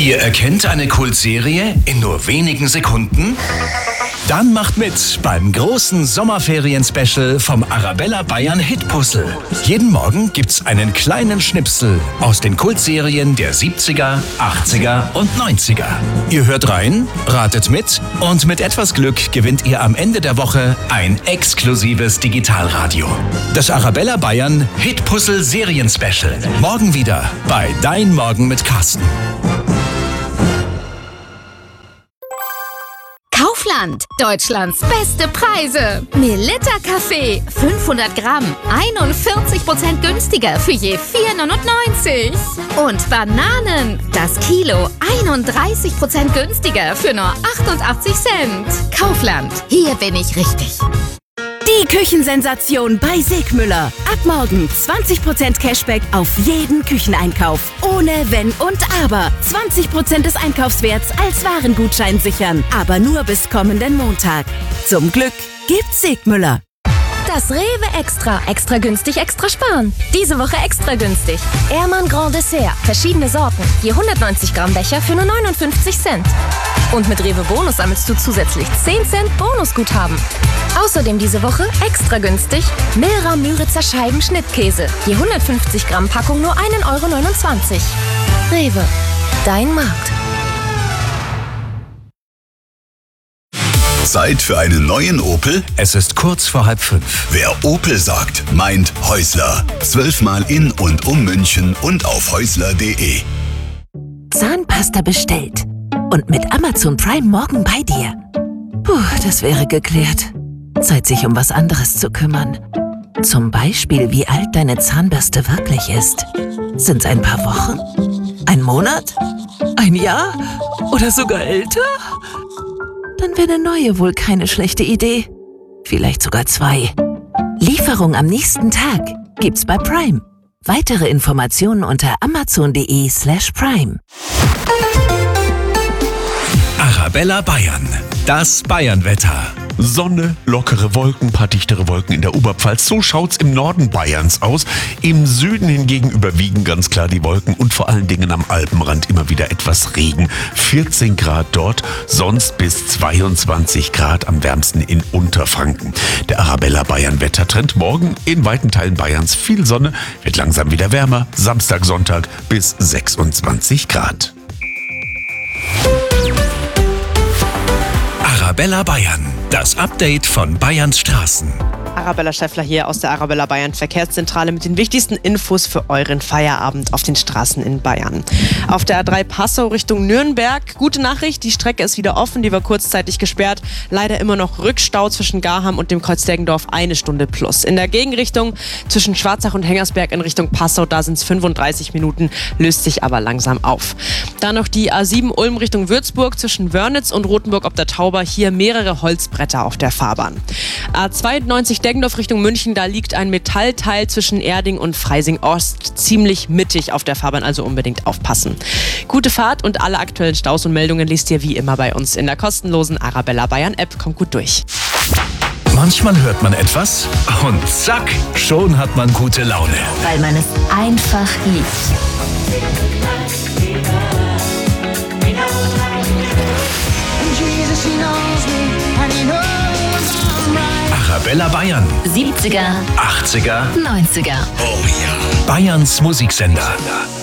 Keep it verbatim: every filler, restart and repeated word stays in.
Ihr erkennt eine Kultserie in nur wenigen Sekunden? Dann macht mit beim großen Sommerferien-Special vom Arabella Bayern Hitpuzzle. Jeden Morgen gibt's einen kleinen Schnipsel aus den Kultserien der siebziger, achtziger und neunziger. Ihr hört rein, ratet mit und mit etwas Glück gewinnt ihr am Ende der Woche ein exklusives Digitalradio. Das Arabella Bayern Hitpuzzle Serien-Special. Morgen wieder bei Dein Morgen mit Carsten. Kaufland, Deutschlands beste Preise. Melitta Kaffee, fünfhundert Gramm, einundvierzig Prozent günstiger für je vier neunundneunzig. Und Bananen, das Kilo, einunddreißig Prozent günstiger für nur achtundachtzig Cent. Kaufland, hier bin ich richtig. Die Küchensensation bei Segmüller. Ab morgen zwanzig Prozent Cashback auf jeden Kücheneinkauf. Ohne Wenn und Aber. zwanzig Prozent des Einkaufswerts als Warengutschein sichern. Aber nur bis kommenden Montag. Zum Glück gibt's Segmüller. Das Rewe Extra. Extra günstig, extra sparen. Diese Woche extra günstig. Ehrmann Grand Dessert. Verschiedene Sorten. Je hundertneunzig Gramm Becher für nur neunundfünfzig Cent. Und mit Rewe Bonus sammelst du zusätzlich zehn Cent Bonusguthaben. Außerdem diese Woche extra günstig Milra Müritzer Scheiben Schnittkäse. Je hundertfünfzig Gramm Packung nur ein Euro neunundzwanzig. Rewe. Dein Markt. Zeit für einen neuen Opel? Es ist kurz vor halb fünf. Wer Opel sagt, meint Häusler. Zwölfmal in und um München und auf häusler punkt de. Zahnpasta bestellt. Und mit Amazon Prime morgen bei dir. Puh, das wäre geklärt. Zeit, sich um was anderes zu kümmern. Zum Beispiel, wie alt deine Zahnbürste wirklich ist. Sind's ein paar Wochen? Ein Monat? Ein Jahr? Oder sogar älter? Dann wäre eine neue wohl keine schlechte Idee. Vielleicht sogar zwei. Lieferung am nächsten Tag gibt's bei Prime. Weitere Informationen unter amazon punkt de slash prime. Arabella Bayern, das Bayernwetter. Sonne, lockere Wolken, paar dichtere Wolken in der Oberpfalz. So schaut's im Norden Bayerns aus. Im Süden hingegen überwiegen ganz klar die Wolken und vor allen Dingen am Alpenrand immer wieder etwas Regen. vierzehn Grad dort, sonst bis zweiundzwanzig Grad, am wärmsten in Unterfranken. Der Arabella Bayern Wettertrend morgen in weiten Teilen Bayerns viel Sonne, wird langsam wieder wärmer. Samstag, Sonntag bis sechsundzwanzig Grad. Arabella Bayern, das Update von Bayerns Straßen. Arabella Schäffler hier aus der Arabella Bayern Verkehrszentrale mit den wichtigsten Infos für euren Feierabend auf den Straßen in Bayern. Auf der A drei Passau Richtung Nürnberg. Gute Nachricht, die Strecke ist wieder offen, die war kurzzeitig gesperrt. Leider immer noch Rückstau zwischen Garham und dem Kreuz Deggendorf, eine Stunde plus. In der Gegenrichtung zwischen Schwarzach und Hengersberg in Richtung Passau, da sind es fünfunddreißig Minuten, löst sich aber langsam auf. Dann noch die A sieben Ulm Richtung Würzburg zwischen Wörnitz und Rothenburg ob der Tauber, hier mehrere Holzbretter auf der Fahrbahn. A zweiundneunzig Deggendorf Richtung München, da liegt ein Metallteil zwischen Erding und Freising Ost ziemlich mittig auf der Fahrbahn, also unbedingt aufpassen. Gute Fahrt und alle aktuellen Staus und Meldungen liest ihr wie immer bei uns in der kostenlosen Arabella Bayern App. Kommt gut durch. Manchmal hört man etwas und zack, schon hat man gute Laune. Weil man es einfach liebt. Arabella Bayern. siebziger, achtziger, neunziger. Bayerns Musiksender.